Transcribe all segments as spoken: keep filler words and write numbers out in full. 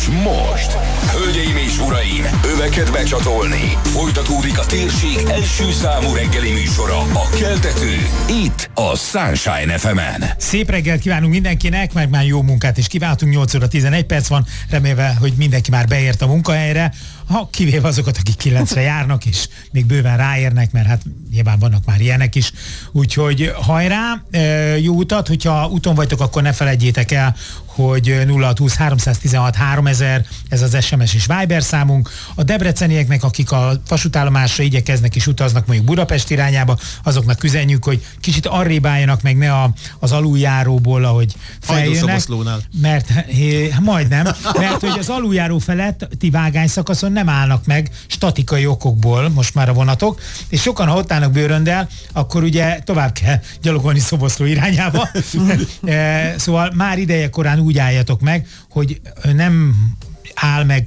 most, hölgyeim és uraim, öveket becsatolni. Folytatódik a térség első számú reggeli műsora, a Keltető, itt a Sunshine ef emen. Szép reggelt kívánunk mindenkinek, meg már jó munkát is kívántunk, nyolc óra tizenegy perc van, remélve, hogy mindenki már beért a munkahelyre, ha kivéve azokat, akik kilencre járnak, és még bőven ráérnek, mert hát nyilván vannak már ilyenek is. Úgyhogy hajrá, jó utat, hogyha úton vagytok, akkor ne felejtjétek el, hogy nulla hat húsz háromszáztizenhat háromezer, ez az es em es és Viber számunk. A debrecenieknek, akik a vasútállomásra igyekeznek és utaznak mondjuk Budapest irányába, azoknak üzenjük, hogy kicsit arrébb álljanak meg, ne a, az aluljáróból, ahogy feljönnek. Mert hé, majdnem, mert hogy az aluljáró felett ti vágányszakaszon nem állnak meg statikai okokból most már a vonatok, és sokan, ha ott állnak Bőröndel, akkor ugye tovább kell gyalogolni Szoboszló irányába. Szóval már ideje korán úgy álljatok meg, hogy nem áll meg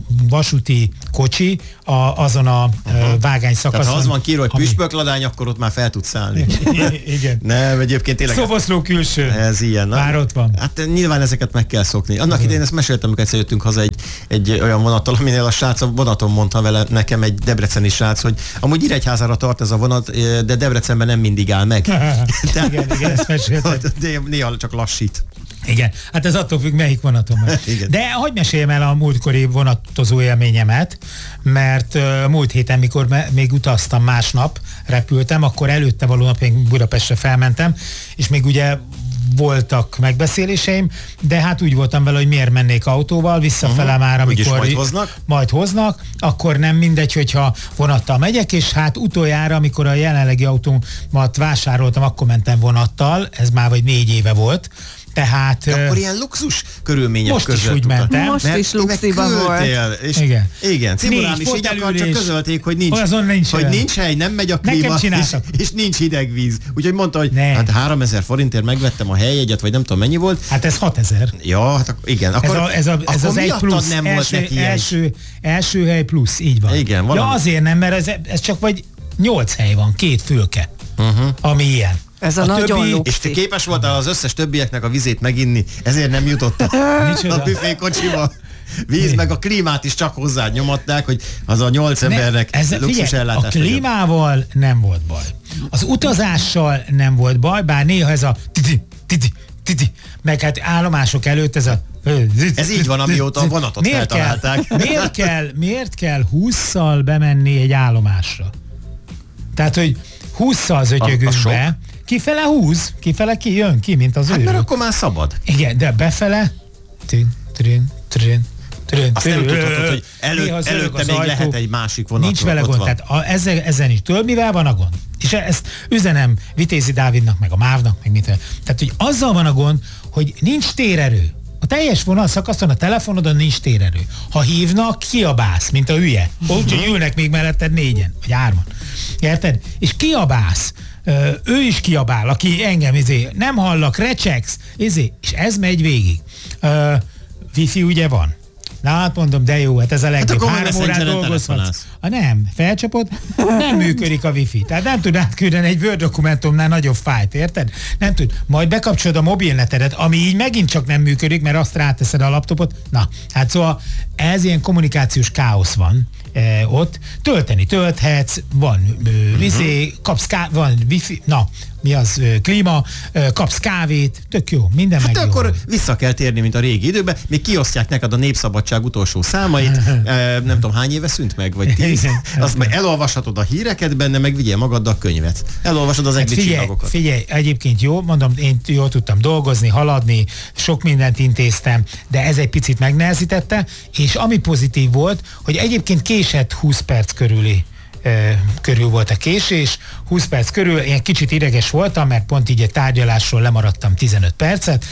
vasúti kocsi a, azon a uh-huh. vágány szakaszon. Tehát ha az van kírva, hogy ami... püspökladány, akkor ott már fel tudsz állni. Igen. Nem, egyébként tényleg... Szoboszló külső. Ez ilyen. Már ott van. Hát nyilván ezeket meg kell szokni. Annak idején ezt meséltem, amikor egyszer jöttünk haza egy, egy olyan vonattal, aminél a srác a vonaton mondta vele nekem, egy debreceni srác, hogy amúgy Iregyházára tart ez a vonat, de Debrecenben nem mindig áll meg. De, igen, igen, ezt mesélted. De néha csak lassít. Igen, hát ez attól függ, melyik vonatom. De hogy meséljem el a múltkori vonatozó élményemet, mert uh, múlt héten, mikor me- még utaztam másnap, repültem, akkor előtte való nap én Budapestre felmentem, és még ugye voltak megbeszéléseim, de hát úgy voltam vele, hogy miért mennék autóval, visszafele uh-huh. már, amikor majd hoznak? majd hoznak, akkor nem mindegy, hogyha vonattal megyek, és hát utoljára, amikor a jelenlegi autómat vásároltam, akkor mentem vonattal, ez már vagy négy éve volt. Tehát, de akkor ilyen luxus körülmények most között is úgy mentem. Most is luxiban volt. És igen. Igen, Cimborám is így akar, csak közölték, hogy nincs, nincs, hogy nincs hely, nem megy a klíma, és, és nincs hideg víz. Úgyhogy mondta, hogy ne. hát háromezer forintért megvettem a helyjegyet, vagy nem tudom mennyi volt. Hát ez hatezer. Ja, hát igen. Akkor, ez a, ez a, ez akkor az egy plusz, nem első, volt neki első, első hely plusz, így van. Igen, valami. Ja, azért nem, mert ez, ez csak vagy nyolc hely van, két fülke, uh-huh. ami ilyen. Ez a, a nagyon többi, luxi. És te képes voltál az összes többieknek a vizét meginni, ezért nem jutottál a büfékocsiba. Víz, meg a klímát is csak hozzád nyomatták, hogy az a nyolc ne, embernek ez, luxus figyelj, ellátás. A klímával legyen. Nem volt baj. Az utazással nem volt baj, bár néha ez a titi, titi, titi, meg hát állomások előtt ez a... Ez így van, amióta a vonatot miért feltalálták. Kell, miért, kell, miért kell hússzal bemenni egy állomásra? Tehát, hogy hússzal zötyögünk be, kifele húz, kifele ki jön ki, mint az hát őrök. mert akkor már szabad. Igen, de befele trin, trin, trin, trin, azt nem tudhatod, hogy elő, előtte még ajtó, lehet egy másik vonat. Nincs vele gond, tehát a, ezen, ezen is tudod, mivel van a gond? És ezt üzenem Vitézi Dávidnak, meg a MÁV-nak, meg mit. Tehát, hogy azzal van a gond, hogy nincs térerő. A teljes vonal szakaszon a telefonodon nincs térerő. Ha hívnak, kiabálsz, mint a hülye. Úgyhogy ülnek még melletted négyen, vagy hárman. Érted? És kiabálsz. Ő is kiabál, aki engem izé, nem hallak, recsegsz, izé, és ez megy végig. Uh, wifi ugye van. Na hát mondom, de jó, hát ez a legjobb. Hát három órát dolgozhatsz. Ha nem, felcsapod, nem működik a wifi. Tehát nem tud átküldeni egy Word dokumentumnál nagyobb fájt, érted? Nem tud. Majd bekapcsolod a mobilnetedet, ami így megint csak nem működik, mert azt ráteszed a laptopot. Na, hát szóval ez ilyen kommunikációs káosz van. Eh, ott tölteni tölthetsz, van uh, vizé, kapsz ká- van wifi, na, mi az, uh, klíma, uh, kapsz kávét, tök jó, minden hát meg jó. akkor vissza kell térni, mint a régi időben, még kiosztják neked a Népszabadság utolsó számait, eh, nem tudom hány éve szűnt meg, vagy tíz, azt meg elolvashatod a híreket benne, meg vigyél magaddal a könyvet. Elolvasod az egri hát csillagokat. Figyelj, egyébként jó, mondom, én jól tudtam dolgozni, haladni, sok mindent intéztem, de ez egy picit megnehezítette, és ami pozitív volt, hogy egyébként késett húsz perc körüli körül volt a késés, húsz perc körül, én kicsit ideges voltam, mert pont így a tárgyalásról lemaradtam tizenöt percet,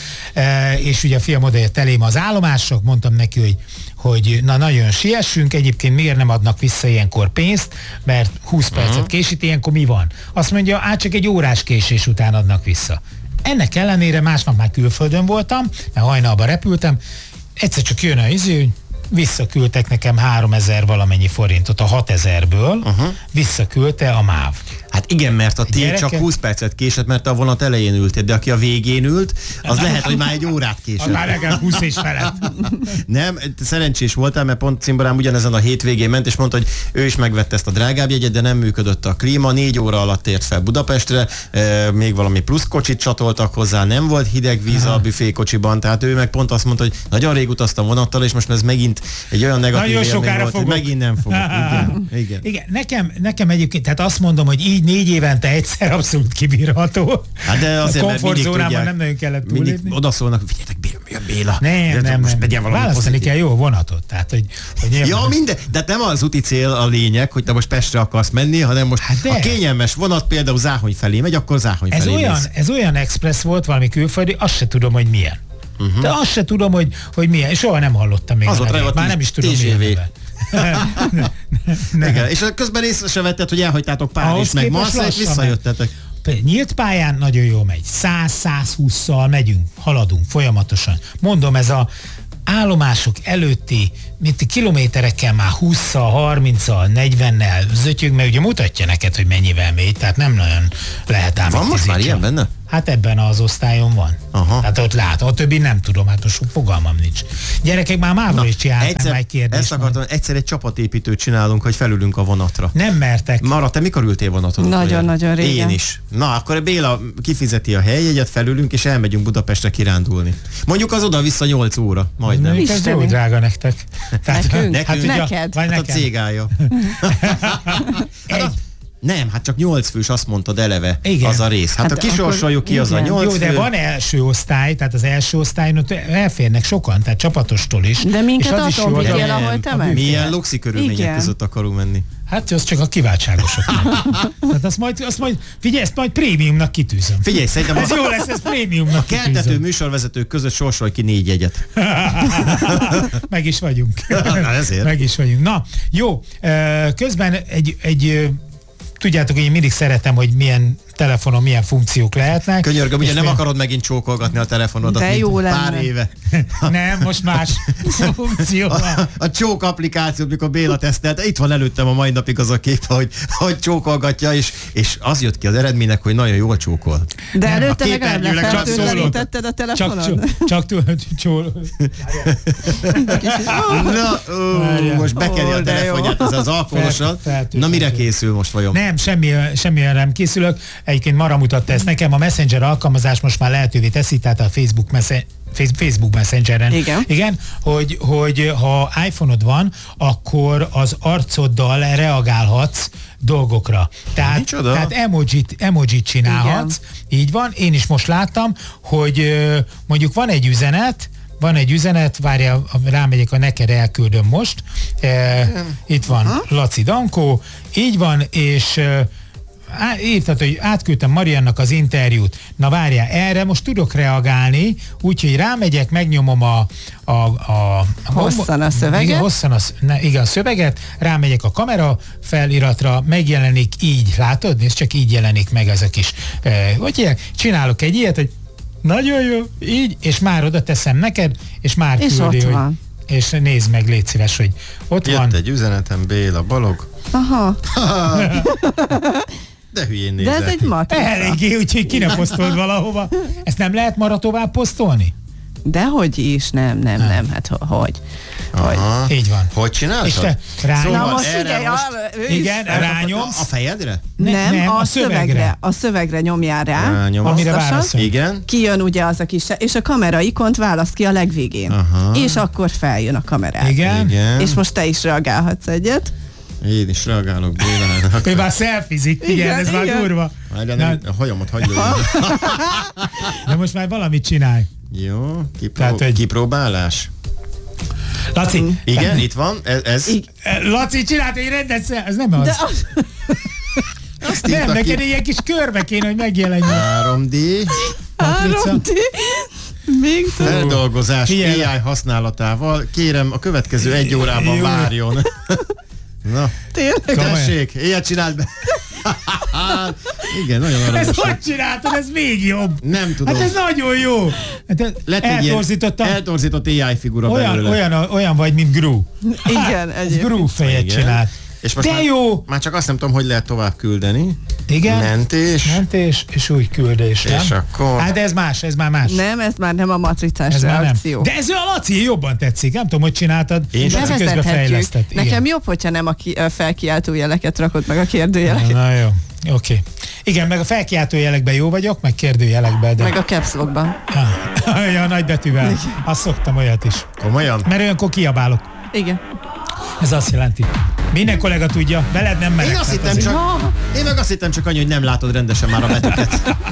és ugye a fiam odajött elém az állomások, mondtam neki, hogy, hogy na nagyon siessünk, egyébként miért nem adnak vissza ilyenkor pénzt, mert húsz percet késít, ilyenkor mi van? Azt mondja, át csak egy órás késés után adnak vissza. Ennek ellenére másnap már külföldön voltam, mert hajnalban repültem, egyszer csak jön a izé, hogy visszaküldtek nekem háromezer valamennyi forintot a hatezerből, uh-huh. visszaküldte a MÁV. Hát igen, mert a tiéd csak húsz percet késett, mert a vonat elején ültél, de aki a végén ült, az lehet, hogy már egy órát késett. Már legalább húsz és felett. Nem, szerencsés voltál, mert pont Cimborám ugyanezen a hétvégén ment, és mondta, hogy ő is megvette ezt a drágább jegyet, de nem működött a klíma, négy óra alatt ért fel Budapestre, e, még valami plusz kocsit csatoltak hozzá, nem volt hideg víz a büfékocsiban, tehát ő meg pont azt mondta, hogy nagyon rég utaztam vonattal, és most ez megint egy olyan negatív élmény volt, hogy megint nem fogok. Igen, igen. igen nekem, nekem egyébként, tehát azt mondom, hogy így négy évente egyszer abszolút kibírható. Hát de azért, a komfortzónában nem nagyon kellett túlépni. Odaszólnak, figyeljetek, Béla, Béla. Nem, nem, most nem. Választani pozitív. Kell jó vonatot. Tehát, hogy, hogy ja, minden, de nem az úti cél a lényeg, hogy te most Pestre akarsz menni, hanem most hát a kényelmes vonat például Záhony felé megy, akkor Záhony ez felé olyan, ez olyan express volt, valami külföldi, azt se tudom, hogy milyen. Uh-huh. De azt se tudom, hogy, hogy milyen. És soha nem hallottam még az a nevét. Már nem is tudom, milyen. Igen, és közben észre se vetted, hogy elhagytátok Párizs meg Marseille, és visszajöttetek. Nyílt pályán nagyon jól megy. száz-százhússzal megyünk, haladunk folyamatosan. Mondom, ez a állomások előtti, mint kilométerekkel már hússzal, harminccal, negyvennel zötyög, mert ugye mutatja neked, hogy mennyivel megy, tehát nem nagyon lehet ám. Van most már ilyen benne? Hát ebben az osztályon van. Aha. Hát ott látom, a többi nem tudom, hát most fogalmam nincs. Gyerekek, már mávról is csináltam már egy kérdést. Ezt akartam, egyszer egy csapatépítőt csinálunk, hogy felülünk a vonatra. Nem mertek. Mara, te mikor ültél vonaton? Nagyon-nagyon régen. Én is. Na, akkor Béla kifizeti a helyjegyet, felülünk, és elmegyünk Budapestre kirándulni. Mondjuk az oda-vissza nyolc óra, majdnem. Ez jó drága nektek. Tehát, nekünk? Nekünk? Hát neked? Hát nekem. A cégája. Egy. Nem, hát csak nyolc fős, azt mondtad eleve. Igen. Az a rész. Hát, hát a kisorsoljuk ki, az a nyolc fő. Jó, de van első osztály, tehát az első osztályon ott elférnek sokan, tehát csapatostól is. De minket azon vigyél, ahol te meg. Milyen luxi körülmények igen. között akarunk menni? Hát az csak a kiváltságosok. Tehát azt majd, azt majd, figyelj, ezt majd prémiumnak kitűzöm. Figyelj, szerintem ez a, jó lesz, ez prémiumnak a keltető kitűzöm. Műsorvezetők között sorsolj ki négy jegyet. Meg is vagyunk. Na, ezért. Meg is vagyunk. Na, jó, közben egy, egy tudjátok, hogy én mindig szeretem, hogy milyen telefonon milyen funkciók lehetnek. Könyörgöm, ugye nem akarod megint csókolgatni a telefonodat, de jó mint lenne. Pár éve. Nem, most más funkció van. A, a csók applikációt, mikor Béla tesztelte, itt van előttem a mai napig az a kép, hogy, hogy csókolgatja, és, és az jött ki az eredménynek, hogy nagyon jól csókol. De nem, előtte legalább lefertőtlenítetted a telefonod? Csak csól. Na, ó, most bekerül a telefonját ez az alkoholossal. Na, mire készül most vajon? Nem, semmilyen nem készülök. Egyébként Mara mutatta ezt nekem, a Messenger alkalmazás most már lehetővé teszi, tehát a Facebook Messenger Facebook Messengeren. Igen. Igen, hogy, hogy ha iPhone-od van, akkor az arcoddal reagálhatsz dolgokra. Tehát, tehát emojit, emojit csinálhatsz. Igen. Így van. Én is most láttam, hogy mondjuk van egy üzenet, van egy üzenet, várjál, rámegyek, a neked elküldöm most. E, itt van uh-huh. Laci Dankó, így van, és Á, írtad, hogy átküldtem Mariannak az interjút. Na várjál, erre most tudok reagálni, úgyhogy rámegyek, megnyomom a... a, a, a hosszan a szöveget. Igen, hosszan a, ne, igen, a szöveget, rámegyek a kamera feliratra, megjelenik így, látod? Nézd, csak így jelenik meg ez a kis... Eh, hogy csinálok egy ilyet, hogy nagyon jó, így, és már oda teszem neked, és már és küldi, ott hogy... van. És nézd meg, légy szíves, hogy ott jött van. Jött egy üzenetem, Béla Balog. Aha. De hülyén nézel. De ez egy matrica. Eléggé, úgyhogy ki ne posztold valahova. Ezt nem lehet Mara tovább posztolni? Dehogy is, nem, nem, nem, nem. Hát hogy? hogy? Így van. Hogy csináltad? És te rányom. Na most figyelj, most... igen, rányomsz. A fejedre? Ne, nem, nem, a, a szövegre. szövegre. A szövegre nyomjál rá. Rányom. Amire válaszol. Igen. Kijön ugye az a kis, és a kamera ikont választ ki a legvégén. Aha. És akkor feljön a kamerát. Igen. Igen. És most te is reagálhatsz egyet. Én is reagálok Bélának. Ő már szelfizik, igen, igen, ez igen. Már durva. Várjál, a hajamat hagyd le. De most már valamit csinálj. Jó, kipró- Tehát, hogy... kipróbálás. Laci. Igen, itt van. Ez, ez... Laci, csinált egy rendet, ez nem az. De az... Azt nem, neked ki... ilyen kis körbe kéne, hogy megjelenjen. három dé. három dé. Még feldolgozás á i használatával. Kérem, a következő egy órában várjon. Na, tényleg? Tessék, ilyet csináld be. Igen, nagyon aranyos. Ez hogy csináltad? Ez még jobb. Nem tudom. Hát ez nagyon jó. Hát eltorzítottam. Eltorzított á i figura olyan, belőle. Olyan, olyan vagy, mint Gru. Igen, egyébként. Gru fejet csinált. És most De már, jó! Már csak azt nem tudom, hogy lehet tovább küldeni. Igen. Mentés. Mentés, és úgy küldés, nem? És akkor... Hát de ez más, ez már más. Nem, ez már nem a matricás Ez már nem. reakció. De ez a Laci jobban tetszik. Nem tudom, hogy csináltad. Én sem. Laci közben fejlesztett. Igen. Nekem jobb, hogyha nem a, ki, a felkiáltó jeleket rakod meg a kérdőjeleket. Na jó, oké. Okay. Igen, meg a felkiáltó jelekben jó vagyok, meg kérdőjelekben. De... Meg a caps lockban. Ah, ja, nagybetűvel. Azt szoktam olyat is. Komolyan? Mert olyankor kiabálok. Igen. Ez azt jelenti. Minden kollega tudja, veled nem merek. Én azt hittem csak, én meg azt hittem csak annyi, hogy nem látod rendesen már a betűket.